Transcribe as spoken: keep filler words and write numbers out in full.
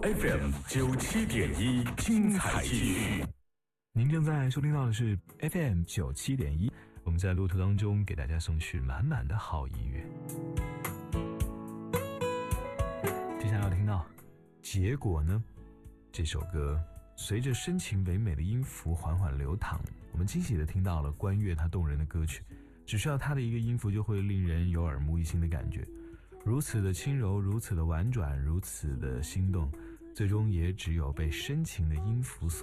F M 九七点一，精彩继续。 您正在收听到的是 F M 九七点一，我们在路途当中给大家送去满满的好音乐。接下来要听到结果呢？这首歌随着深情唯美的音符缓缓流淌，我们惊喜地听到了关悦它动人的歌曲，只需要它的一个音符就会令人有耳目一新的感觉，如此的轻柔，如此的婉转，如此的心动，最终也只有被深情的音符所